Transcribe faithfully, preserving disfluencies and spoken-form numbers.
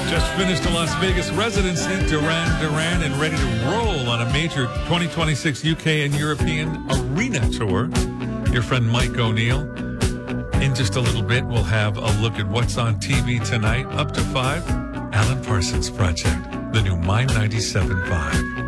Just finished a Las Vegas residency, Duran Duran, and ready to roll on a major twenty twenty-six U K and European arena tour. Your friend Mike O'Neill. In just a little bit, we'll have a look at what's on T V tonight. Up to five, Alan Parsons Project, the new My ninety-seven point five.